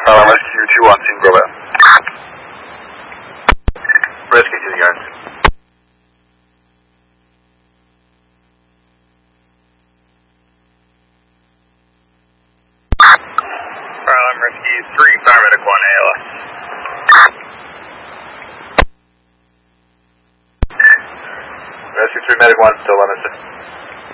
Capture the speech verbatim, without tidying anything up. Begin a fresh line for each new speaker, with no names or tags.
Um, Rescue two on scene, go back. Rescue to the yards.
Harlem Rescue three, paramedic one, A L S.
Rescue three, medic one, still on us.